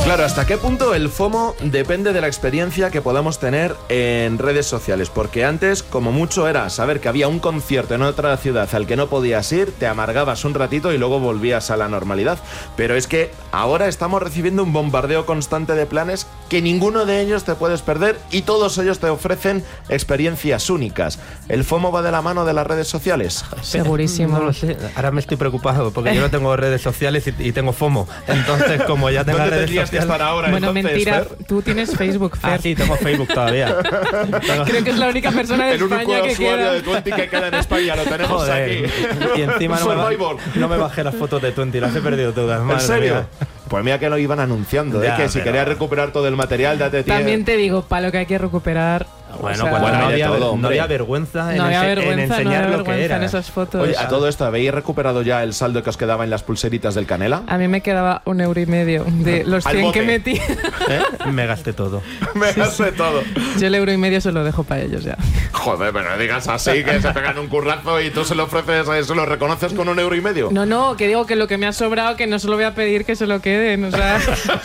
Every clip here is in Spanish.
Claro, ¿hasta qué punto el FOMO depende de la experiencia que podamos tener en redes sociales? Porque antes, como mucho, era saber que había un concierto en otra ciudad al que no podías ir, te amargabas un ratito y luego volvías a la normalidad. Pero es que ahora estamos recibiendo un bombardeo constante de planes que ninguno de ellos te puedes perder y todos ellos te ofrecen experiencias únicas. ¿El FOMO va de la mano de las redes sociales? Segurísimo. No lo sé. Ahora me estoy preocupado porque yo no tengo redes sociales y tengo FOMO. Entonces, como ya tengo redes sociales... que estar ahora, bueno, entonces, mentira, Fer. Tú tienes Facebook, Fer. Ah, sí, tengo Facebook todavía. Creo que es la única persona de El único España que usuario queda. de Twenty que queda en España, lo tenemos Joder. aquí. Y encima Survivor. no me bajé las fotos de Twenty, las he perdido todas. ¿En Madre serio? mía. Pues mira que lo iban anunciando, Ya, que si pero- querías recuperar todo el material, date tiempo. También te digo, para lo que hay que recuperar. Bueno, o sea, cuando bueno, no hay de había, todo, no hombre. había vergüenza, no había vergüenza, en enseñar no había lo que vergüenza era. en esas fotos. Oye, a todo esto, ¿habéis recuperado ya el saldo que os quedaba en las pulseritas del Canela? A mí me quedaba 1,5 € de los Al 100 bote. que metí. ¿Eh? Me gasté todo. Me gasté todo. Yo el 1,5 € se lo dejo para ellos ya. Joder, pero no digas así, que se pegan un currazo y tú se lo ofreces, se lo reconoces con €1,5. No, que digo que lo que me ha sobrado, que no se lo voy a pedir que se lo queden. O sea,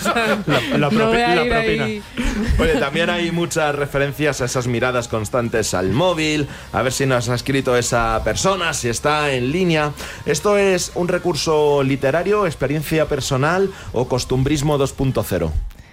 La no voy a la ir propina. ahí. Oye, también hay muchas referencias a esas miradas constantes al móvil, a ver si nos ha escrito esa persona, si está en línea. ¿Esto es un recurso literario, experiencia personal o costumbrismo 2.0?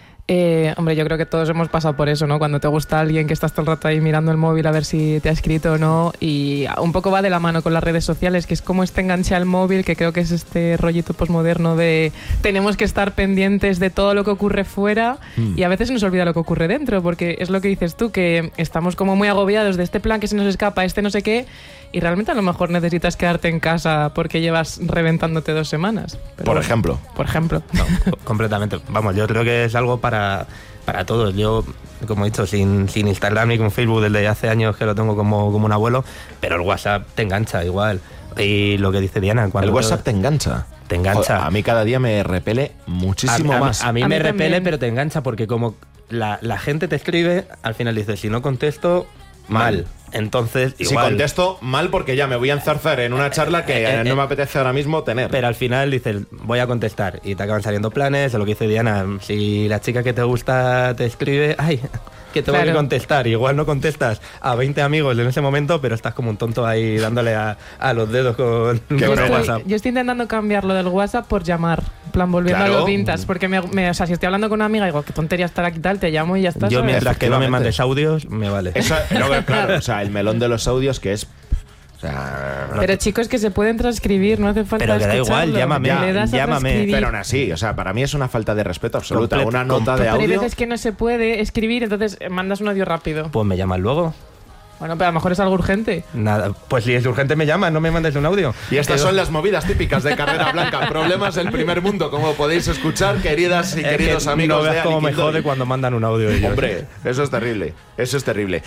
Hombre, yo creo que todos hemos pasado por eso, ¿no? Cuando te gusta alguien que estás todo el rato ahí mirando el móvil a ver si te ha escrito o no, y un poco va de la mano con las redes sociales, que es como este enganche al móvil, que creo que es este rollito posmoderno de tenemos que estar pendientes de todo lo que ocurre fuera y a veces nos olvida lo que ocurre dentro, porque es lo que dices tú, que estamos como muy agobiados de este plan que se nos escapa, este no sé qué, y realmente a lo mejor necesitas quedarte en casa porque llevas reventándote 2 semanas. Pero Por bueno, ejemplo. Por ejemplo. No, completamente. Vamos, yo creo que es algo para todos. Yo, como he dicho, sin Instagram ni con Facebook desde hace años que lo tengo como un abuelo, pero el WhatsApp te engancha igual. Y lo que dice Diana, cuando El WhatsApp te engancha. te engancha. Joder, a mí cada día me repele muchísimo más. A mí A me mí repele, también. pero te engancha porque como la gente te escribe, al final dices, si no contesto, mal. Entonces, Si igual. contesto mal porque ya me voy a enzarzar en una charla que no me apetece ahora mismo tener. Pero al final dices, voy a contestar y te acaban saliendo planes, o lo que dice Diana, si la chica que te gusta te escribe, ay, que tengo Claro. que contestar, igual no contestas a 20 amigos en ese momento, pero estás como un tonto ahí dándole a los dedos con Yo el WhatsApp. estoy intentando cambiar lo del WhatsApp por llamar. En plan, volviendo Claro. a lo vintage. Porque, o sea, si estoy hablando con una amiga, digo, qué tontería estar aquí tal, te llamo y ya está. Yo ¿sabes? mientras que no me Efectivamente. mandes audios, me vale. Eso, luego, claro, o sea, el melón de los audios que es... O sea, Pero chicos, que se pueden transcribir, no hace falta Pero que da igual, escucharlo. llámame, Le das a llámame. transcribir. pero aún así, o sea, para mí es una falta de respeto absoluta. Comple- Una nota de Pero hay audio... veces que no se puede escribir, entonces mandas un audio rápido. Pues me llamas luego. Bueno, pero a lo mejor es algo urgente. Nada, pues si es urgente me llamas, no me mandes un audio. Y estas son las movidas típicas de Carrera Blanca. Problemas del primer mundo, como podéis escuchar, queridas y Es que queridos amigos no veas de cómo me Aliquindoy. jode cuando mandan un audio ellos. Hombre, eso es terrible. Eso es terrible.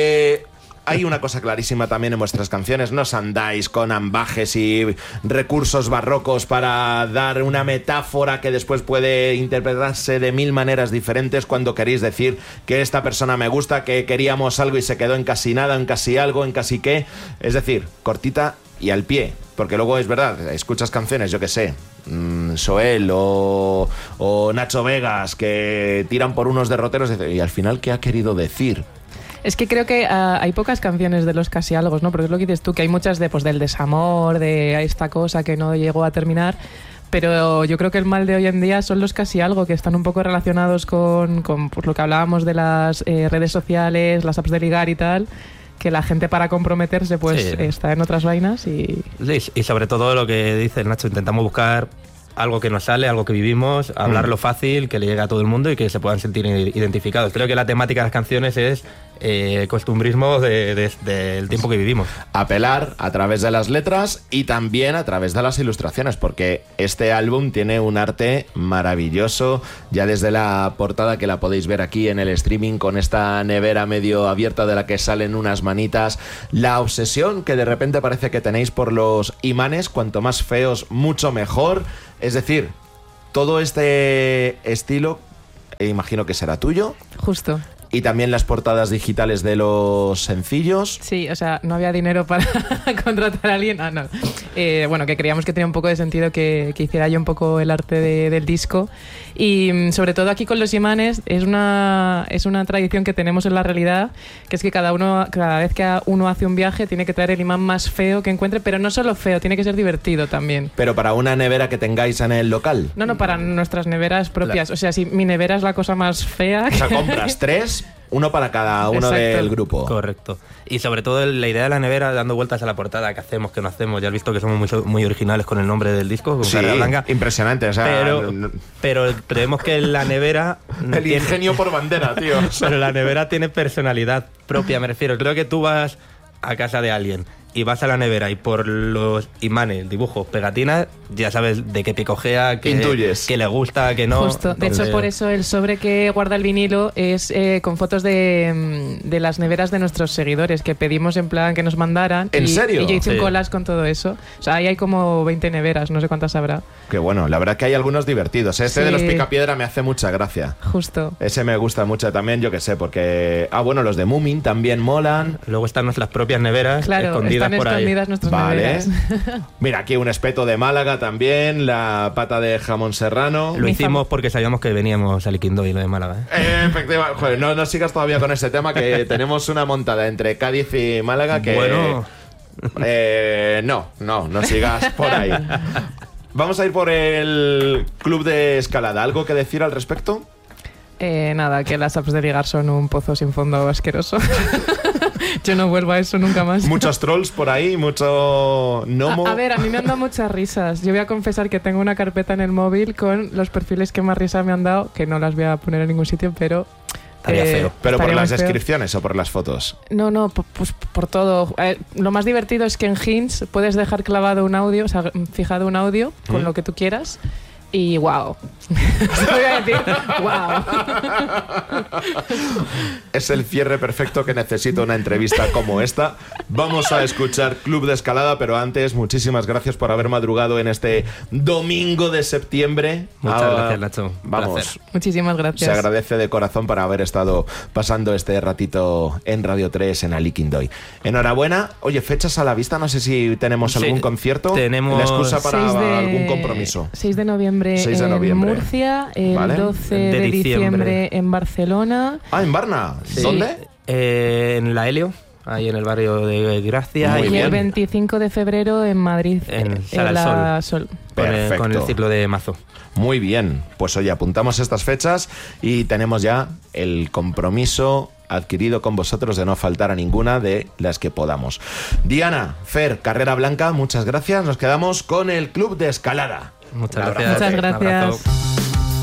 Hay una cosa clarísima también en vuestras canciones. No os andáis con ambajes y recursos barrocos para dar una metáfora que después puede interpretarse de 1000 maneras diferentes cuando queréis decir que esta persona me gusta, que queríamos algo y se quedó en casi nada, en casi algo, en casi qué. Es decir, cortita y al pie. Porque luego es verdad, escuchas canciones, yo que sé, Soel o Nacho Vegas, que tiran por unos derroteros y al final, ¿qué ha querido decir? Es que creo que hay pocas canciones de los casi algo, ¿no? Porque es lo que dices tú, que hay muchas de, pues, del desamor, de esta cosa que no llegó a terminar. Pero yo creo que el mal de hoy en día son los casi algo, que están un poco relacionados con pues, lo que hablábamos de las redes sociales, las apps de ligar y tal, que la gente para comprometerse pues Sí. está en otras vainas y... Sí, y sobre todo lo que dice Nacho, intentamos buscar algo que nos sale, algo que vivimos, hablarlo fácil, que le llegue a todo el mundo y que se puedan sentir identificados. Creo que la temática de las canciones es costumbrismo del tiempo que vivimos. Apelar a través de las letras y también a través de las ilustraciones, porque este álbum tiene un arte maravilloso, ya desde la portada, que la podéis ver aquí en el streaming, con esta nevera medio abierta de la que salen unas manitas, la obsesión que de repente parece que tenéis por los imanes, cuanto más feos, mucho mejor. Es decir, todo este estilo, imagino que será tuyo. Justo. Y también las portadas digitales de los sencillos. Sí, o sea, no había dinero para contratar a alguien. No. Bueno, que creíamos que tenía un poco de sentido que hiciera yo un poco el arte del disco. Y sobre todo aquí con los imanes es una tradición que tenemos en la realidad, que es que cada vez que uno hace un viaje tiene que traer el imán más feo que encuentre, pero no solo feo, tiene que ser divertido también. Pero para una nevera que tengáis en el local. No, para nuestras neveras propias. O sea, si mi nevera es la cosa más fea... O sea, compras 3... Uno para cada uno del grupo. Correcto. Y sobre todo la idea de la nevera, dando vueltas a la portada, que hacemos, que no hacemos. Ya has visto que somos muy originales con el nombre del disco, con Carrera Blanca. Impresionante. O sea, pero creemos que la nevera... El ingenio por bandera, tío. Pero la nevera tiene personalidad propia, me refiero. Creo que tú vas a casa de alguien y vas a la nevera y por los imanes, dibujos, pegatinas, ya sabes de qué picojea, que intuyes, que le gusta, que no. Justo. De hecho, por eso el sobre que guarda el vinilo es con fotos de las neveras de nuestros seguidores, que pedimos en plan que nos mandaran. ¿En serio? Y yo hice un collage con todo eso. O sea, ahí hay como 20 neveras, no sé cuántas habrá. Qué bueno, la verdad que hay algunos divertidos. Este sí. De los Picapiedra me hace mucha gracia. Justo. Ese me gusta mucho también, yo que sé, porque... bueno, los de Moomin también molan. Luego están nuestras propias neveras, claro, escondidas por ahí. Nuestras neveras. Mira, aquí un espeto de Málaga también, la pata de jamón serrano. Lo hicimos porque sabíamos que veníamos al Liquindó y lo de Málaga. Efectivamente. Joder, no sigas todavía con ese tema, que tenemos una montada entre Cádiz y Málaga que... Bueno... no sigas por ahí. Vamos a ir por el club de escalada. ¿Algo que decir al respecto? Nada, que las apps de ligar son un pozo sin fondo asqueroso. Yo no vuelvo a eso nunca más. Muchos trolls por ahí, mucho gnomo. A ver, a mí me han dado muchas risas. Yo voy a confesar que tengo una carpeta en el móvil con los perfiles que más risa me han dado, que no las voy a poner en ningún sitio, pero... Estaría feo. ¿Pero por las feo. Descripciones o por las fotos? No, pues por todo. Lo más divertido es que en Hinge puedes dejar clavado un audio, o sea, fijado un audio con lo que tú quieras. Y wow. Voy a decir, wow. Es el cierre perfecto que necesito una entrevista como esta. Vamos a escuchar Club de Escalada, pero antes, muchísimas gracias por haber madrugado en este domingo de septiembre. Muchas gracias, Nacho. Vamos. Muchísimas gracias. Se agradece de corazón para haber estado pasando este ratito en Radio 3 en Aliquindoy. Enhorabuena. Oye, fechas a la vista, no sé si tenemos algún concierto. Tenemos la excusa para 6 de, algún compromiso. 6 de noviembre 6 de noviembre. En Murcia, el ¿Vale? 12 de diciembre en Barcelona. En Barna. Sí. ¿Dónde? En la Helio, ahí en el barrio de Gracia. Muy y bien. el 25 de febrero en Madrid, En Sala la Sol. Perfecto. Con el ciclo de Mazo. Muy bien, pues oye, apuntamos estas fechas y tenemos ya el compromiso adquirido con vosotros de no faltar a ninguna de las que podamos. Diana, Fer, Carrera Blanca, muchas gracias. Nos quedamos con el Club de Escalada. Muchas Un gracias. Muchas Un abrazo. gracias.